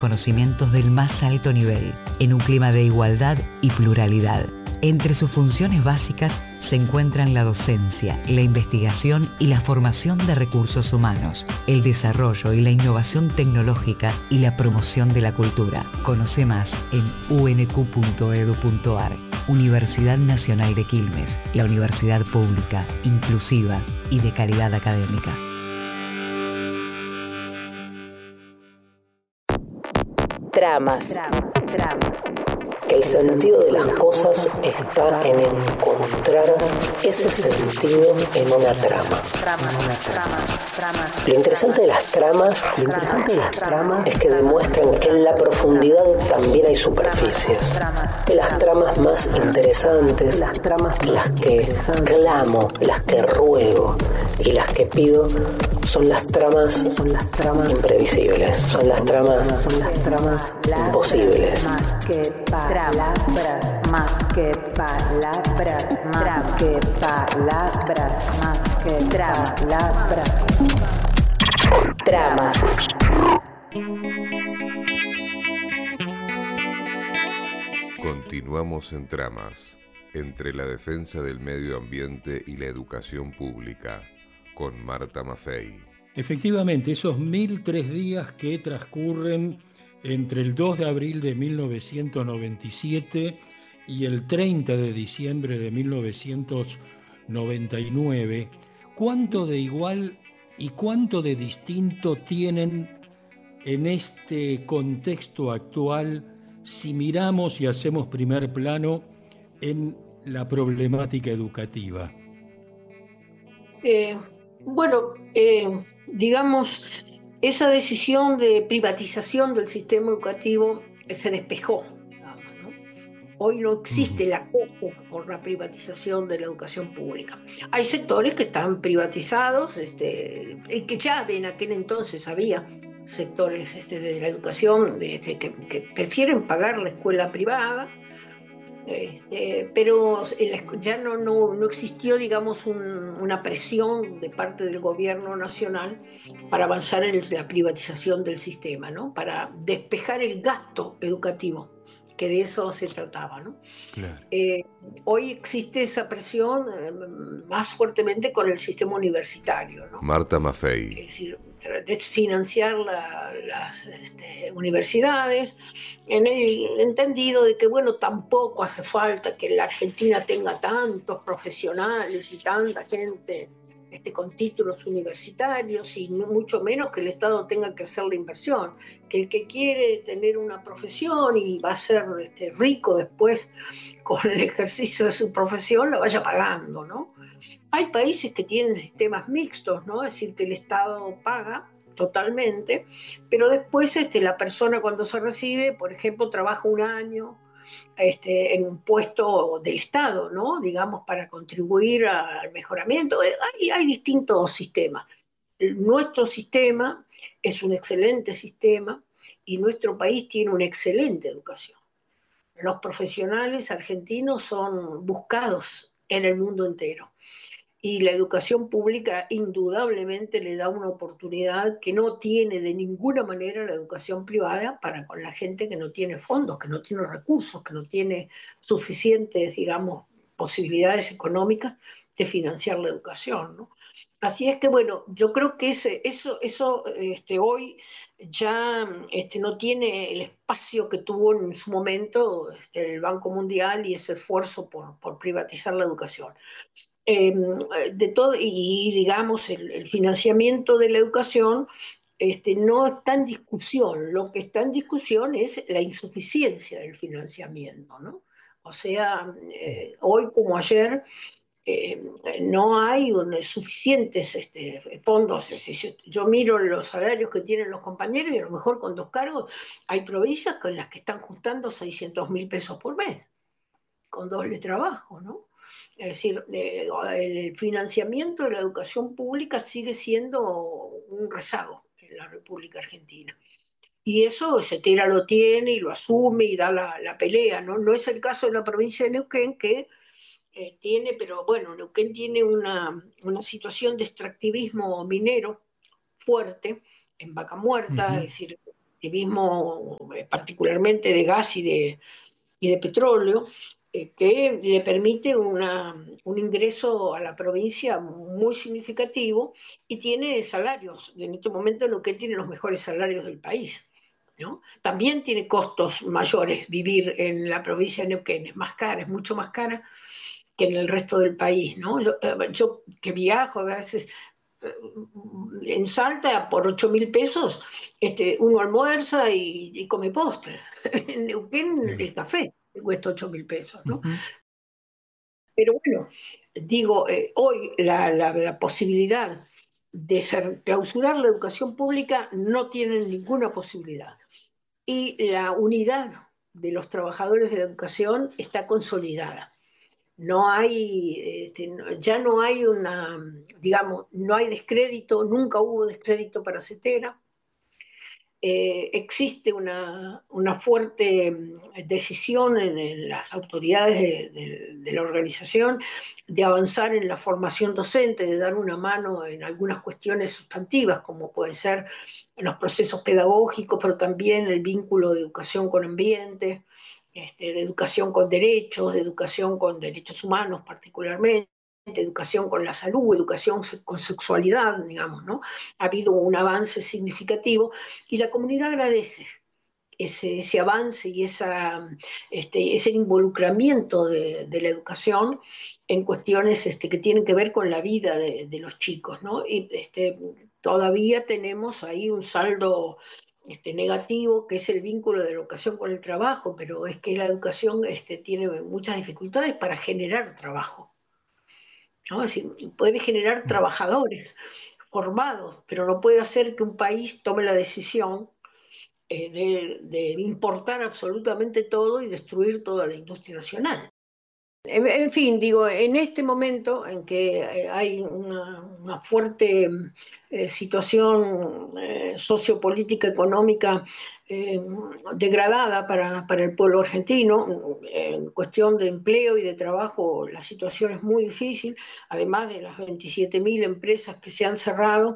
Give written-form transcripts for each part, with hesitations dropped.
Conocimientos del más alto nivel, en un clima de igualdad y pluralidad. Entre sus funciones básicas se encuentran la docencia, la investigación y la formación de recursos humanos, el desarrollo y la innovación tecnológica y la promoción de la cultura. Conoce más en unq.edu.ar. Universidad Nacional de Quilmes, la universidad pública, inclusiva y de calidad académica. Tramas. El sentido de las cosas está en encontrar ese sentido en una trama. Lo interesante de las tramas es que demuestran que en la profundidad también hay superficies. Que las tramas más interesantes, las que clamo, las que ruego y las que pido son las tramas imprevisibles, son las tramas imposibles. Más que palabras, más que palabras, más que palabras, más que palabras. Tramas. Continuamos en Tramas, entre la defensa del medio ambiente y la educación pública, con Marta Maffei. Efectivamente, esos 1003 días que transcurren entre el 2 de abril de 1997 y el 30 de diciembre de 1999, ¿cuánto de igual y cuánto de distinto tienen en este contexto actual si miramos y hacemos primer plano en la problemática educativa? Digamos, esa decisión de privatización del sistema educativo se despejó, digamos, ¿no? Hoy no existe el acoso por la privatización de la educación pública. Hay sectores que están privatizados, y que ya en aquel entonces había sectores de la educación que prefieren pagar la escuela privada. Pero ya no existió, digamos, una presión de parte del gobierno nacional para avanzar en la privatización del sistema, ¿no? Para despejar el gasto educativo, que de eso se trataba, ¿no? Claro. Hoy existe esa presión más fuertemente con el sistema universitario, ¿no? Marta Maffei. Es decir, desfinanciar las universidades, en el entendido de que, bueno, tampoco hace falta que la Argentina tenga tantos profesionales y tanta gente con títulos universitarios, y mucho menos que el Estado tenga que hacer la inversión, que el que quiere tener una profesión y va a ser rico después con el ejercicio de su profesión, la vaya pagando, ¿no? Hay países que tienen sistemas mixtos, ¿no? Es decir, que el Estado paga totalmente, pero después la persona cuando se recibe, por ejemplo, trabaja un año en un puesto del Estado, ¿no? Digamos, para contribuir al mejoramiento. Hay distintos sistemas. Nuestro sistema es un excelente sistema y nuestro país tiene una excelente educación. Los profesionales argentinos son buscados en el mundo entero. Y la educación pública indudablemente le da una oportunidad que no tiene de ninguna manera la educación privada para con la gente que no tiene fondos, que no tiene recursos, que no tiene suficientes, digamos, posibilidades económicas de financiar la educación, ¿no? Así es que, bueno, yo creo que eso hoy ya no tiene el espacio que tuvo en su momento el Banco Mundial y ese esfuerzo por privatizar la educación. De todo, y digamos, el financiamiento de la educación no está en discusión. Lo que está en discusión es la insuficiencia del financiamiento, ¿no? O sea, hoy como ayer, no hay suficientes fondos. Yo miro los salarios que tienen los compañeros y a lo mejor con 2 cargos hay provincias con las que están juntando 600.000 pesos por mes, con doble trabajo, ¿no? Es decir, el financiamiento de la educación pública sigue siendo un rezago en la República Argentina. Y eso Cetera lo tiene y lo asume y da la pelea, ¿no? No es el caso de la provincia de Neuquén, que tiene, pero bueno, Neuquén tiene una situación de extractivismo minero fuerte en Vaca Muerta, es decir, mismo particularmente de gas y de petróleo, que le permite un ingreso a la provincia muy significativo y tiene salarios. En este momento Neuquén tiene los mejores salarios del país, ¿no? También tiene costos mayores vivir en la provincia de Neuquén, es más cara, es mucho más cara que en el resto del país, ¿no? Yo que viajo a veces en Salta por 8.000 pesos, uno almuerza y come postre. En Neuquén el café cuesta 8.000 pesos, ¿no? Pero bueno, digo, hoy la posibilidad de clausurar la educación pública no tienen ninguna posibilidad. Y la unidad de los trabajadores de la educación está consolidada. No hay, ya no hay digamos, no hay descrédito, nunca hubo descrédito para CETERA. Existe una fuerte decisión en las autoridades de la organización de avanzar en la formación docente, de dar una mano en algunas cuestiones sustantivas, como pueden ser los procesos pedagógicos, pero también el vínculo de educación con ambiente, de educación con derechos, de educación con derechos humanos particularmente, educación con la salud, educación con sexualidad, digamos, ¿no? Ha habido un avance significativo y la comunidad agradece ese avance y ese involucramiento de la educación en cuestiones que tienen que ver con la vida de los chicos, ¿no? Y todavía tenemos ahí un saldo negativo, que es el vínculo de la educación con el trabajo, pero es que la educación tiene muchas dificultades para generar trabajo, ¿no? Es decir, puede generar trabajadores formados, pero no puede hacer que un país tome la decisión de importar absolutamente todo y destruir toda la industria nacional. En fin, digo, en este momento en que hay una fuerte situación sociopolítica, económica degradada para el pueblo argentino, en cuestión de empleo y de trabajo, la situación es muy difícil, además de las 27.000 empresas que se han cerrado,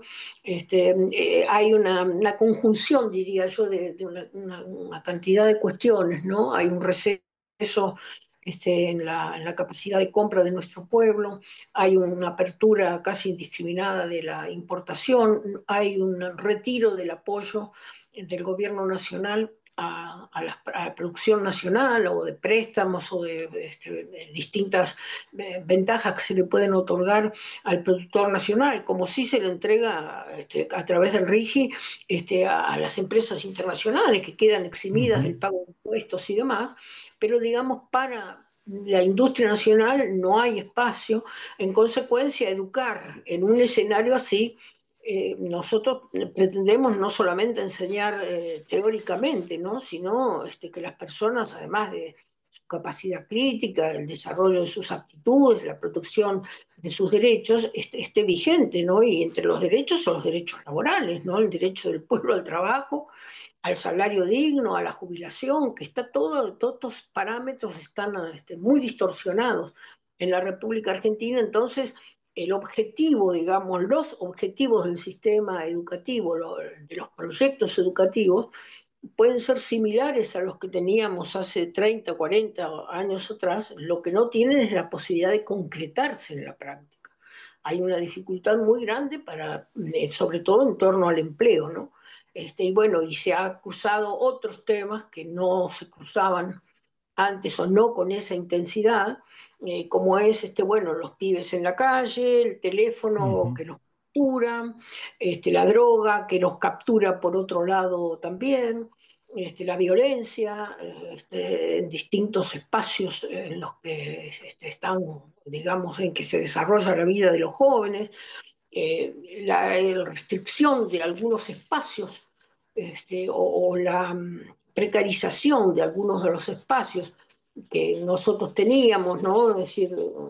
hay una conjunción, diría yo, de una cantidad de cuestiones, ¿no? Hay un receso en la capacidad de compra de nuestro pueblo, hay una apertura casi indiscriminada de la importación, hay un retiro del apoyo del gobierno nacional a la producción nacional o de préstamos o de distintas ventajas que se le pueden otorgar al productor nacional, como si se le entrega a través del RIGI a las empresas internacionales que quedan eximidas del pago de impuestos y demás, pero digamos para la industria nacional no hay espacio. En consecuencia, educar en un escenario así, nosotros pretendemos no solamente enseñar teóricamente, ¿no? Sino que las personas, además de su capacidad crítica, el desarrollo de sus aptitudes, la protección de sus derechos, esté vigente, ¿no? Y entre los derechos son los derechos laborales, ¿no? El derecho del pueblo al trabajo, al salario digno, a la jubilación, que está todos estos parámetros están muy distorsionados en la República Argentina. Entonces el objetivo, digamos, los objetivos del sistema educativo, de los proyectos educativos, pueden ser similares a los que teníamos hace 30, 40 años atrás, lo que no tienen es la posibilidad de concretarse en la práctica. Hay una dificultad muy grande sobre todo en torno al empleo, ¿no? Y bueno, y se ha cruzado otros temas que no se cruzaban antes o no con esa intensidad, como es, bueno, los pibes en la calle, el teléfono que los captura, la droga que los captura por otro lado también, la violencia en distintos espacios en los que están, digamos, en que se desarrolla la vida de los jóvenes, la restricción de algunos espacios o la precarización de algunos de los espacios que nosotros teníamos, ¿no? Es decir,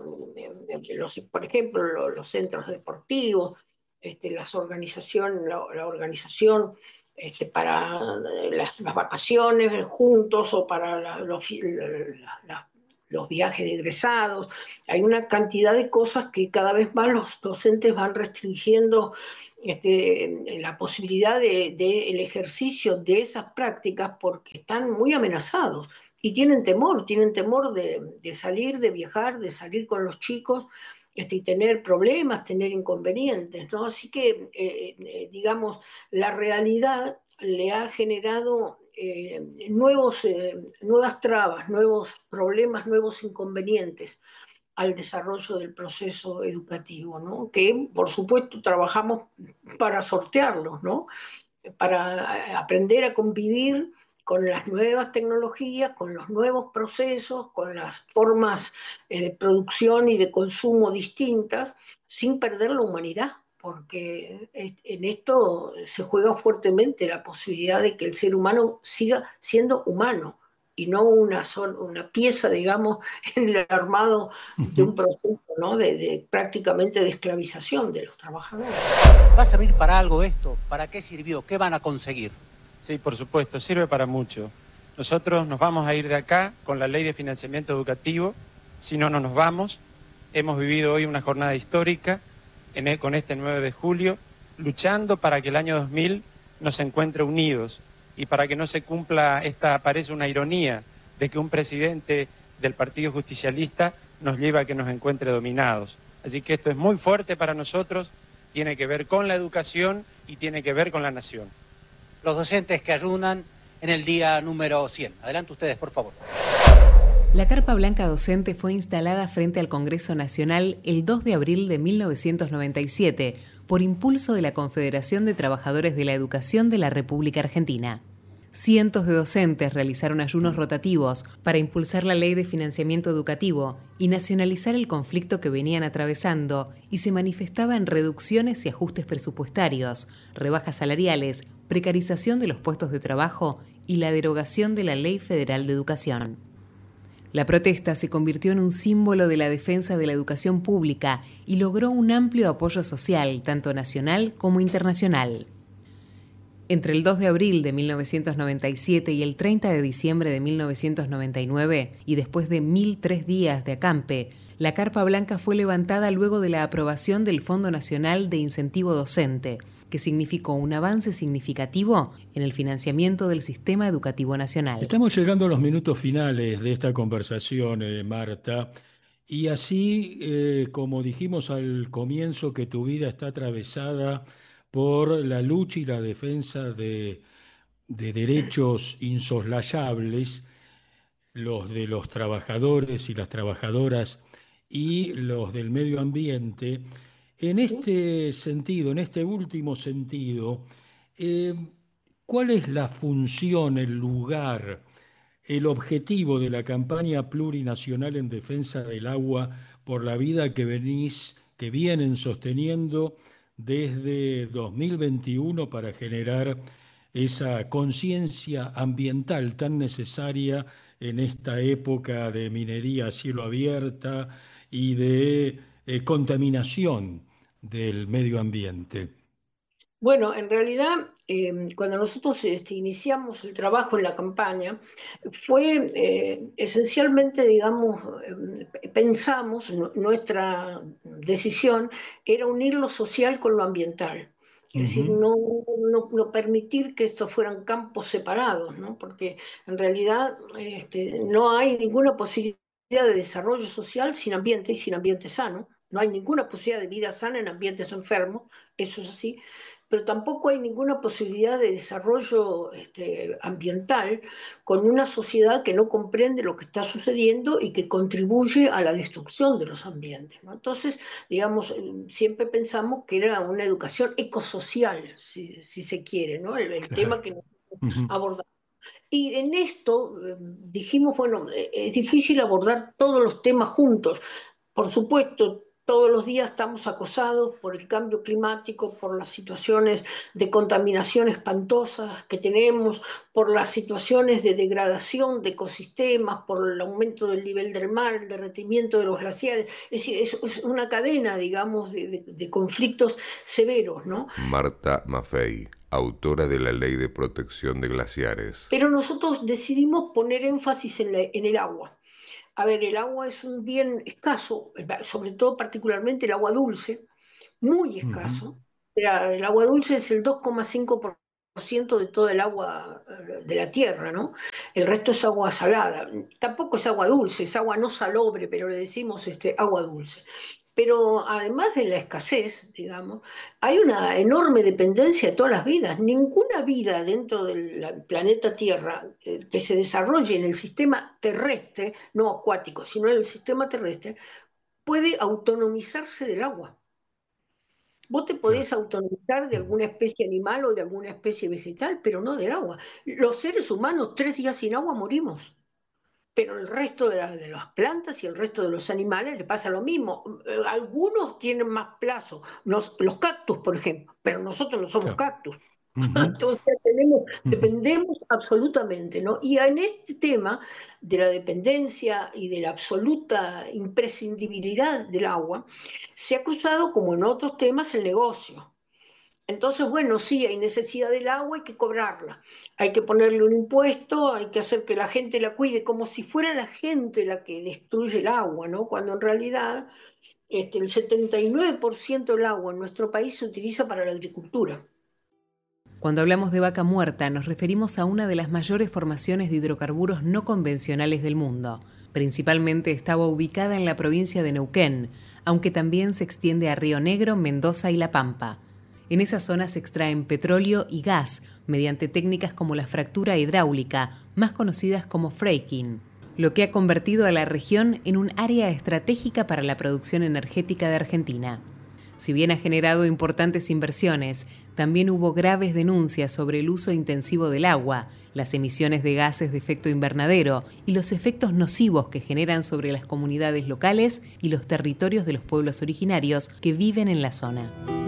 por ejemplo, los centros deportivos, la organización para las vacaciones juntos o para las los viajes de egresados, hay una cantidad de cosas que cada vez más los docentes van restringiendo la posibilidad del ejercicio de esas prácticas porque están muy amenazados y tienen temor de salir, de viajar, de salir con los chicos y tener problemas, tener inconvenientes, ¿no? Así que, digamos, la realidad le ha generado nuevas trabas, nuevos problemas, nuevos inconvenientes al desarrollo del proceso educativo, ¿no? Que por supuesto trabajamos para sortearlos, ¿no? Para aprender a convivir con las nuevas tecnologías, con los nuevos procesos, con las formas de producción y de consumo distintas, sin perder la humanidad, porque en esto se juega fuertemente la posibilidad de que el ser humano siga siendo humano y no una pieza, digamos, en el armado de un proceso, ¿no? Prácticamente de esclavización de los trabajadores. ¿Va a servir para algo esto? ¿Para qué sirvió? ¿Qué van a conseguir? Sí, por supuesto, sirve para mucho. Nosotros nos vamos a ir de acá con la ley de financiamiento educativo, si no, no nos vamos. Hemos vivido hoy una jornada histórica con este 9 de julio, luchando para que el año 2000 nos encuentre unidos y para que no se cumpla parece una ironía de que un presidente del Partido Justicialista nos lleva a que nos encuentre dominados. Así que esto es muy fuerte para nosotros, tiene que ver con la educación y tiene que ver con la nación. Los docentes que ayunan en el día número 100. Adelante ustedes, por favor. La Carpa Blanca Docente fue instalada frente al Congreso Nacional el 2 de abril de 1997 por impulso de la Confederación de Trabajadores de la Educación de la República Argentina. Cientos de docentes realizaron ayunos rotativos para impulsar la ley de financiamiento educativo y nacionalizar el conflicto que venían atravesando y se manifestaba en reducciones y ajustes presupuestarios, rebajas salariales, precarización de los puestos de trabajo y la derogación de la Ley Federal de Educación. La protesta se convirtió en un símbolo de la defensa de la educación pública y logró un amplio apoyo social, tanto nacional como internacional. Entre el 2 de abril de 1997 y el 30 de diciembre de 1999, y después de 1.003 días de acampe, la Carpa Blanca fue levantada luego de la aprobación del Fondo Nacional de Incentivo Docente, que significó un avance significativo en el financiamiento del sistema educativo nacional. Estamos llegando a los minutos finales de esta conversación, Marta, y así, como dijimos al comienzo, que tu vida está atravesada por la lucha y la defensa de derechos insoslayables, los de los trabajadores y las trabajadoras y los del medio ambiente. En este sentido, en este último sentido, ¿cuál es la función, el lugar, el objetivo de la campaña plurinacional en defensa del agua por la vida que vienen sosteniendo desde 2021 para generar esa conciencia ambiental tan necesaria en esta época de minería a cielo abierta y de contaminación del medio ambiente? Bueno, en realidad, cuando nosotros iniciamos el trabajo en la campaña, fue esencialmente, digamos, pensamos, nuestra decisión era unir lo social con lo ambiental. Es decir, no permitir que estos fueran campos separados, ¿no? Porque en realidad no hay ninguna posibilidad de desarrollo social sin ambiente y sin ambiente sano. No hay ninguna posibilidad de vida sana en ambientes enfermos, eso es así, pero tampoco hay ninguna posibilidad de desarrollo ambiental con una sociedad que no comprende lo que está sucediendo y que contribuye a la destrucción de los ambientes, ¿no? Entonces, digamos, siempre pensamos que era una educación ecosocial, si se quiere, ¿no? El tema que nosotros abordamos. Y en esto dijimos, bueno, es difícil abordar todos los temas juntos. Por supuesto, todos los días estamos acosados por el cambio climático, por las situaciones de contaminación espantosas que tenemos, por las situaciones de degradación de ecosistemas, por el aumento del nivel del mar, el derretimiento de los glaciares. Es decir, es una cadena, digamos, de conflictos severos, ¿no? Marta Maffei, autora de la Ley de Protección de Glaciares. Pero nosotros decidimos poner énfasis en el agua. A ver, el agua es un bien escaso, sobre todo particularmente el agua dulce, muy escaso. El agua dulce es el 2,5% de todo el agua de la tierra, ¿no? El resto es agua salada. Tampoco es agua dulce, es agua no salobre, pero le decimos agua dulce. Pero además de la escasez, digamos, hay una enorme dependencia de todas las vidas. Ninguna vida dentro del planeta Tierra que se desarrolle en el sistema terrestre, no acuático, sino en el sistema terrestre, puede autonomizarse del agua. Vos te podés autonomizar de alguna especie animal o de alguna especie vegetal, pero no del agua. Los seres humanos 3 días sin agua morimos, pero el resto de las plantas y el resto de los animales le pasa lo mismo. Algunos tienen más plazo, los cactus, por ejemplo, pero nosotros no somos cactus. Entonces dependemos absolutamente, ¿no? Y en este tema de la dependencia y de la absoluta imprescindibilidad del agua, se ha cruzado, como en otros temas, el negocio. Entonces, bueno, sí, hay necesidad del agua, hay que cobrarla, hay que ponerle un impuesto, hay que hacer que la gente la cuide, como si fuera la gente la que destruye el agua, ¿no? Cuando en realidad el 79% del agua en nuestro país se utiliza para la agricultura. Cuando hablamos de vaca muerta, nos referimos a una de las mayores formaciones de hidrocarburos no convencionales del mundo. Principalmente estaba ubicada en la provincia de Neuquén, aunque también se extiende a Río Negro, Mendoza y La Pampa. En esa zona se extraen petróleo y gas mediante técnicas como la fractura hidráulica, más conocidas como fracking, lo que ha convertido a la región en un área estratégica para la producción energética de Argentina. Si bien ha generado importantes inversiones, también hubo graves denuncias sobre el uso intensivo del agua, las emisiones de gases de efecto invernadero y los efectos nocivos que generan sobre las comunidades locales y los territorios de los pueblos originarios que viven en la zona.